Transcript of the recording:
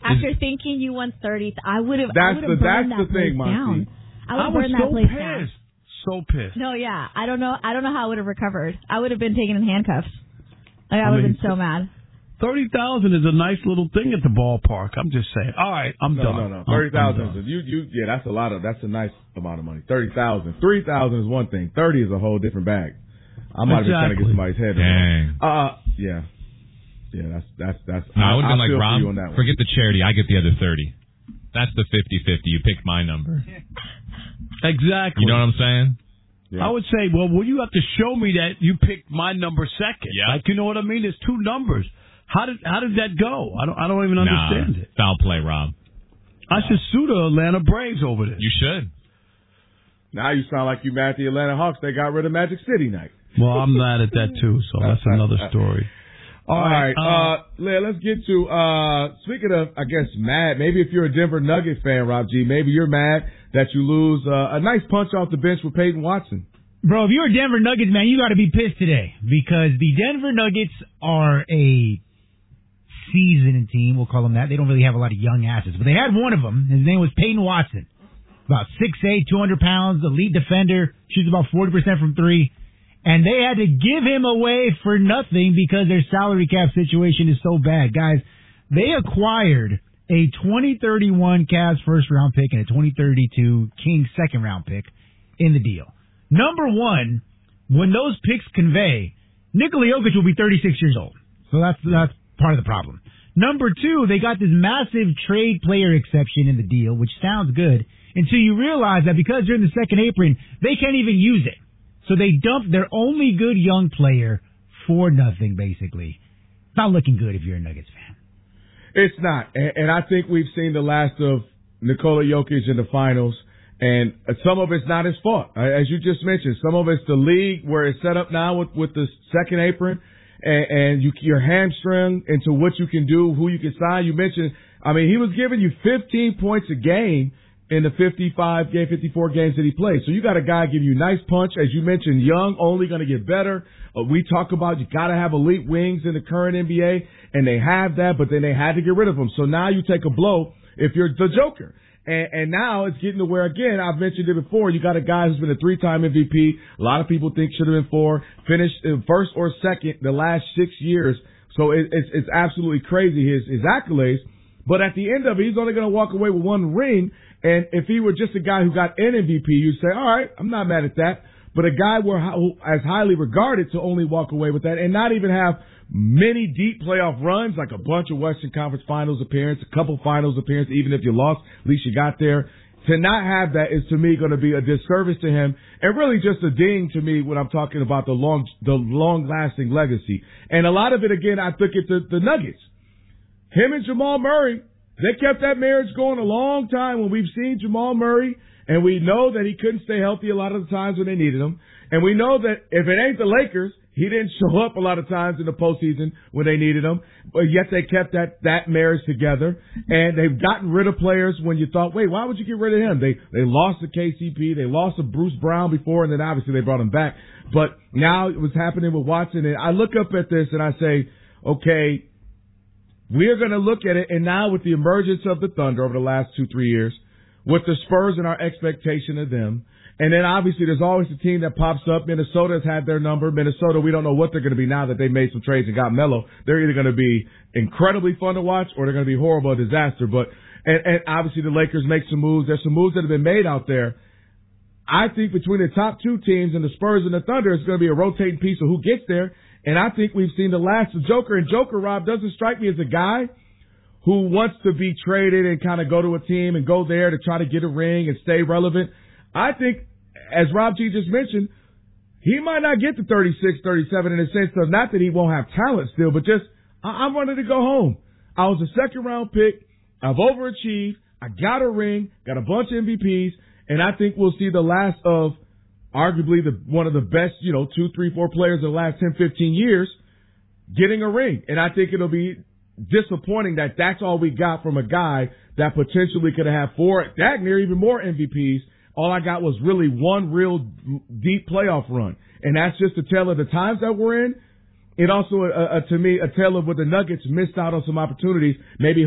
After thinking you won 30, I would have. That's burned that the thing, place down. Monty. I would have burned that place down. So pissed. No, yeah. I don't know how I would have recovered. I would have been taken in handcuffs. I would have been so mad. 30,000 is a nice little thing at the ballpark. I'm just saying. All right, I'm done. No. 30,000 that's a lot of. That's a nice amount of money. 30,000. 3,000 is one thing. 30 is a whole different bag. I might have been trying to get somebody's head. Dang. Yeah. Yeah, that's. No, I would have been like, Rob, forget the charity. I get the other 30. That's the 50-50. You picked my number. Exactly. You know what I'm saying? Yeah. I would say, well, you have to show me that you picked my number second. Yeah. Like, you know what I mean? There's two numbers. How did that go? I don't even understand it. Foul play, Rob. I should sue the Atlanta Braves over this. You should. Now you sound like you mad at the Atlanta Hawks. They got rid of Magic City night. Well, I'm mad at that too, so that's another story. All right. Let's get to, speaking of, I guess, mad, maybe if you're a Denver Nuggets fan, Rob G, maybe you're mad that you lose a nice punch off the bench with Peyton Watson. Bro, if you're a Denver Nuggets man, you got to be pissed today because the Denver Nuggets are a seasoned team. We'll call them that. They don't really have a lot of young assets, but they had one of them. His name was Peyton Watson. About 6'8", 200 pounds, elite defender, shoots about 40% from three. And they had to give him away for nothing because their salary cap situation is so bad. Guys, they acquired a 2031 Cavs first-round pick and a 2032 Kings second-round pick in the deal. Number one, when those picks convey, Nikola Jokic will be 36 years old. So that's part of the problem. Number two, they got this massive trade player exception in the deal, which sounds good, until you realize that because they're in the second apron, they can't even use it. So they dumped their only good young player for nothing, basically. It's not looking good if you're a Nuggets fan. It's not. And I think we've seen the last of Nikola Jokic in the finals. And some of it's not his fault. As you just mentioned, some of it's the league where it's set up now with the second apron. And you're hamstrung into what you can do, who you can sign. You mentioned, he was giving you 15 points a game in the 54 games that he played. So you got a guy give you nice punch. As you mentioned, young, only going to get better. We talk about you got to have elite wings in the current NBA, and they have that, but then they had to get rid of him. So now you take a blow if you're the Joker. And now it's getting to where, again, I've mentioned it before, you got a guy who's been a 3-time MVP. A lot of people think should have been 4, finished in first or second the last 6 years. So it's absolutely crazy, his accolades. But at the end of it, he's only going to walk away with one ring. And if he were just a guy who got an MVP, you'd say, all right, I'm not mad at that. But a guy who as highly regarded to only walk away with that and not even have many deep playoff runs, like a bunch of Western Conference Finals appearances, a couple Finals appearances, even if you lost, at least you got there. To not have that is, to me, going to be a disservice to him and really just a ding to me when I'm talking about the long-lasting legacy. And a lot of it, again, I took it to the Nuggets. Him and Jamal Murray, they kept that marriage going a long time when we've seen Jamal Murray, and we know that he couldn't stay healthy a lot of the times when they needed him. And we know that if it ain't the Lakers, he didn't show up a lot of times in the postseason when they needed him, but yet they kept that marriage together. And they've gotten rid of players when you thought, wait, why would you get rid of him? They lost to KCP, they lost to Bruce Brown before, and then obviously they brought him back. But now it was happening with Watson, and I look up at this and I say, okay, we're going to look at it, and now with the emergence of the Thunder over the last 2-3 years, with the Spurs and our expectation of them, and then obviously there's always a team that pops up. Minnesota has had their number. Minnesota, we don't know what they're going to be now that they made some trades and got Melo. They're either going to be incredibly fun to watch or they're going to be horrible, a disaster. But and obviously the Lakers make some moves. There's some moves that have been made out there. I think between the top two teams and the Spurs and the Thunder, it's going to be a rotating piece of who gets there. And I think we've seen the last of Joker. And Joker, Rob, doesn't strike me as a guy who wants to be traded and kind of go to a team and go there to try to get a ring and stay relevant. I think, as Rob G just mentioned, he might not get to 36, 37 in the sense of not that he won't have talent still, but just, I'm ready to go home. I was a second-round pick. I've overachieved. I got a ring, got a bunch of MVPs, and I think we'll see the last of arguably one of the best, 2, 3, 4 players in the last 10, 15 years getting a ring. And I think it'll be disappointing that that's all we got from a guy that potentially could have had 4, that near even more MVPs. All I got was really one real deep playoff run. And that's just a tale of the times that we're in. It also, to me, a tale of what the Nuggets missed out on some opportunities, maybe